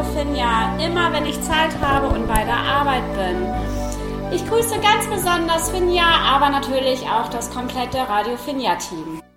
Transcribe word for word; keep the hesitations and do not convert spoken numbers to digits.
Radio Finja, immer wenn ich Zeit habe und bei der Arbeit bin. Ich grüße ganz besonders Finja, aber natürlich auch das komplette Radio Finja Team.